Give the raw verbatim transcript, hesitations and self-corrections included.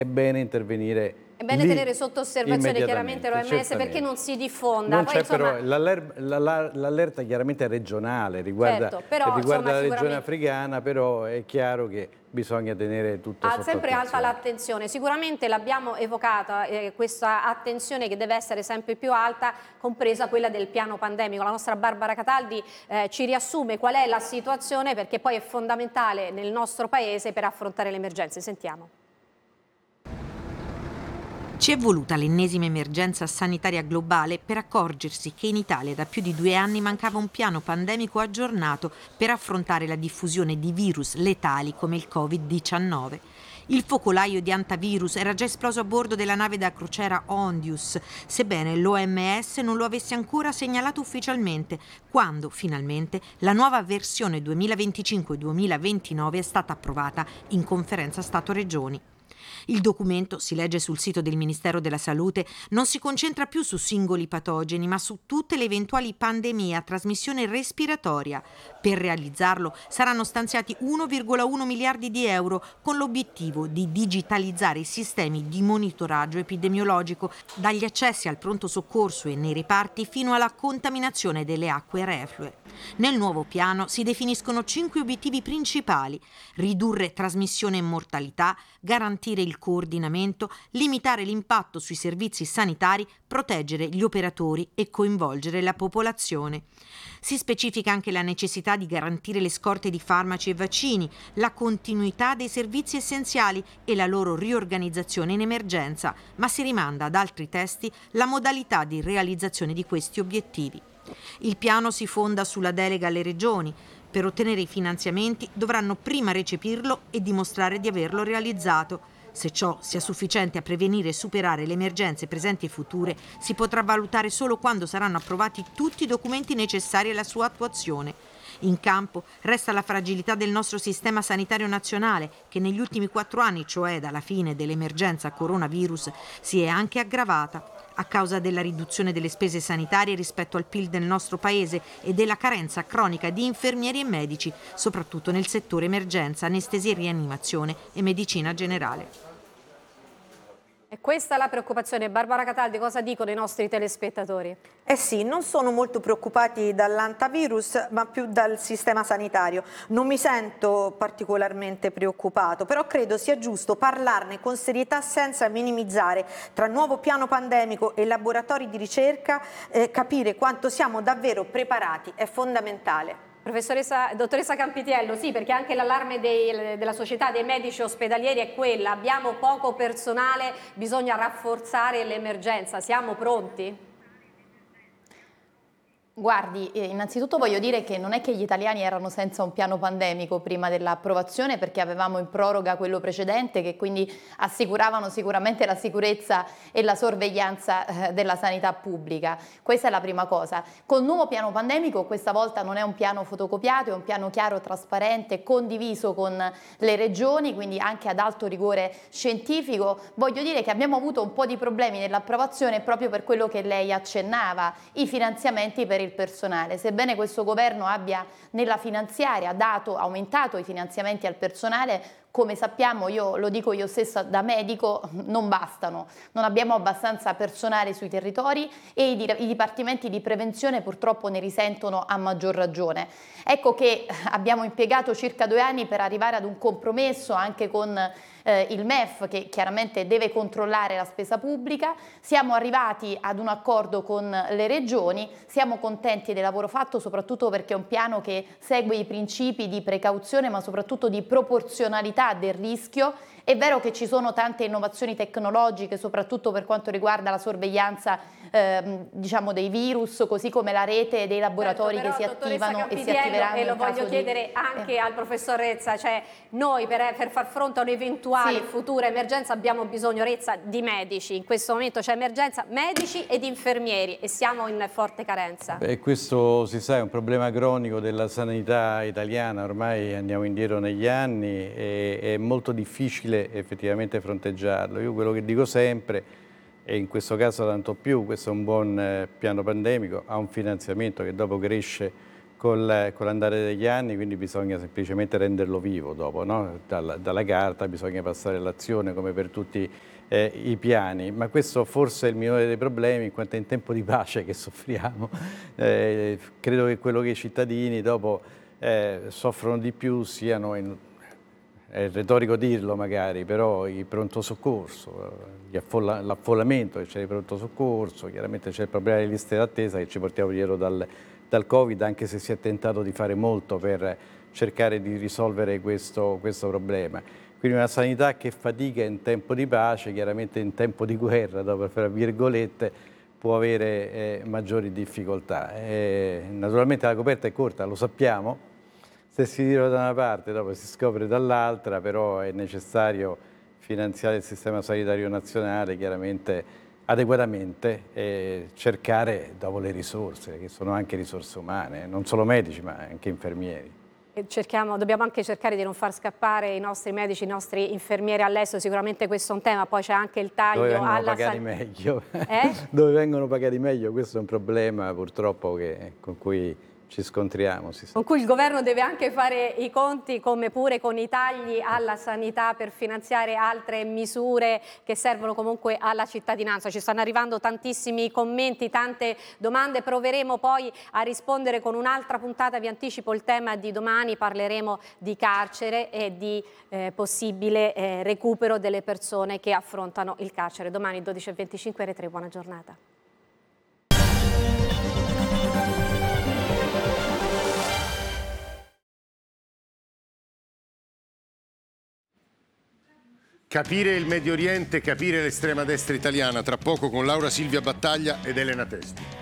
è bene intervenire. È bene lì, tenere sotto osservazione chiaramente l'O M S certamente. perché non si diffonda. Non Poi, c'è insomma... però l'allerta chiaramente è regionale, riguarda, certo, però, riguarda insomma, la regione sicuramente... africana, però è chiaro che bisogna tenere tutto ha sotto sempre alta attenzione. l'attenzione, sicuramente l'abbiamo evocata eh, questa attenzione che deve essere sempre più alta, compresa quella del piano pandemico. La nostra Barbara Cataldi eh, ci riassume qual è la situazione, perché poi è fondamentale nel nostro paese per affrontare le emergenze. Sentiamo. Ci è voluta l'ennesima emergenza sanitaria globale per accorgersi che in Italia da più di due anni mancava un piano pandemico aggiornato per affrontare la diffusione di virus letali come il Covid diciannove. Il focolaio di antivirus era già esploso a bordo della nave da crociera Ondius, sebbene l'O M S non lo avesse ancora segnalato ufficialmente, quando finalmente la nuova versione duemilaventicinque duemilaventinove è stata approvata in conferenza Stato-Regioni. Il documento, si legge sul sito del Ministero della Salute, non si concentra più su singoli patogeni, ma su tutte le eventuali pandemie a trasmissione respiratoria. Per realizzarlo saranno stanziati uno virgola uno miliardi di euro, con l'obiettivo di digitalizzare i sistemi di monitoraggio epidemiologico, dagli accessi al pronto soccorso e nei reparti fino alla contaminazione delle acque reflue. Nel nuovo piano si definiscono cinque obiettivi principali: ridurre trasmissione e mortalità, garantire il coordinamento, limitare l'impatto sui servizi sanitari, proteggere gli operatori e coinvolgere la popolazione. Si specifica anche la necessità di garantire le scorte di farmaci e vaccini, la continuità dei servizi essenziali e la loro riorganizzazione in emergenza, ma si rimanda ad altri testi la modalità di realizzazione di questi obiettivi. Il piano si fonda sulla delega alle regioni. Per ottenere i finanziamenti dovranno prima recepirlo e dimostrare di averlo realizzato. Se ciò sia sufficiente a prevenire e superare le emergenze presenti e future, si potrà valutare solo quando saranno approvati tutti i documenti necessari alla sua attuazione. In campo resta la fragilità del nostro sistema sanitario nazionale, che negli ultimi quattro anni, cioè dalla fine dell'emergenza coronavirus, si è anche aggravata a causa della riduzione delle spese sanitarie rispetto al P I L del nostro paese e della carenza cronica di infermieri e medici, soprattutto nel settore emergenza, anestesia e rianimazione e medicina generale. E questa è la preoccupazione. Barbara Cataldi, cosa dicono i nostri telespettatori? Eh sì, non sono molto preoccupati dall'antivirus, ma più dal sistema sanitario. Non mi sento particolarmente preoccupato, però credo sia giusto parlarne con serietà senza minimizzare. Tra nuovo piano pandemico e laboratori di ricerca, eh, capire quanto siamo davvero preparati è fondamentale. Professoressa, dottoressa Campitiello, sì, perché anche l'allarme della società dei medici ospedalieri è quella: abbiamo poco personale, bisogna rafforzare l'emergenza, siamo pronti? Guardi, eh, innanzitutto voglio dire che non è che gli italiani erano senza un piano pandemico prima dell'approvazione, perché avevamo in proroga quello precedente, che quindi assicuravano sicuramente la sicurezza e la sorveglianza eh, della sanità pubblica. Questa è la prima cosa. Col nuovo piano pandemico questa volta non è un piano fotocopiato, è un piano chiaro, trasparente, condiviso con le regioni, quindi anche ad alto rigore scientifico. Voglio dire che abbiamo avuto un po' di problemi nell'approvazione proprio per quello che lei accennava, i finanziamenti per il personale. Sebbene questo governo abbia nella finanziaria dato, aumentato i finanziamenti al personale, come sappiamo, io lo dico io stessa da medico, non bastano. Non abbiamo abbastanza personale sui territori e i, i dipartimenti di prevenzione purtroppo ne risentono a maggior ragione. Ecco che abbiamo impiegato circa due anni per arrivare ad un compromesso anche con eh, il M E F, che chiaramente deve controllare la spesa pubblica. Siamo arrivati ad un accordo con le regioni, siamo contenti del lavoro fatto, soprattutto perché è un piano che segue i principi di precauzione ma soprattutto di proporzionalità del rischio. È vero che ci sono tante innovazioni tecnologiche, soprattutto per quanto riguarda la sorveglianza ehm, diciamo dei virus, così come la rete dei laboratori certo, che si attivano e si attiveranno. E lo voglio chiedere di... anche eh. al professor Rezza, cioè noi per, per far fronte a un'eventuale sì. futura emergenza abbiamo bisogno, Rezza, di medici. In questo momento c'è emergenza, medici ed infermieri, e siamo in forte carenza. Beh, questo si sa è un problema cronico della sanità italiana, ormai andiamo indietro negli anni e è molto difficile effettivamente fronteggiarlo. Io quello che dico sempre, e in questo caso tanto più, questo è un buon eh, piano pandemico, ha un finanziamento che dopo cresce col, con l'andare degli anni, quindi bisogna semplicemente renderlo vivo dopo, no? dalla, dalla carta bisogna passare all'azione come per tutti eh, i piani, ma questo forse è il minore dei problemi in quanto è in tempo di pace che soffriamo. Eh, credo che quello che i cittadini dopo eh, soffrono di più siano, in, è retorico dirlo magari, però il pronto soccorso, l'affollamento che c'è il pronto soccorso, chiaramente c'è il problema delle liste d'attesa che ci portiamo dietro dal dal Covid, anche se si è tentato di fare molto per cercare di risolvere questo, questo problema. Quindi una sanità che fatica in tempo di pace, chiaramente in tempo di guerra, dopo fra virgolette, può avere eh, maggiori difficoltà. E, naturalmente la coperta è corta, lo sappiamo, se si tira da una parte dopo si scopre dall'altra, però è necessario finanziare il sistema sanitario nazionale, chiaramente adeguatamente e cercare dopo le risorse, che sono anche risorse umane, non solo medici ma anche infermieri. E cerchiamo, dobbiamo anche cercare di non far scappare i nostri medici, i nostri infermieri all'estero, sicuramente questo è un tema, poi c'è anche il taglio Dove vengono alla pagati san... meglio, eh? Dove vengono pagati meglio, questo è un problema purtroppo che, con cui ci scontriamo. Si sa. Con cui il governo deve anche fare i conti, come pure con i tagli alla sanità per finanziare altre misure che servono comunque alla cittadinanza. Ci stanno arrivando tantissimi commenti, tante domande, proveremo poi a rispondere con un'altra puntata. Vi anticipo il tema di domani, parleremo di carcere e di eh, possibile eh, recupero delle persone che affrontano il carcere. Domani dodici e venticinque R tre, buona giornata. Capire il Medio Oriente, capire l'estrema destra italiana, tra poco con Laura Silvia Battaglia ed Elena Testi.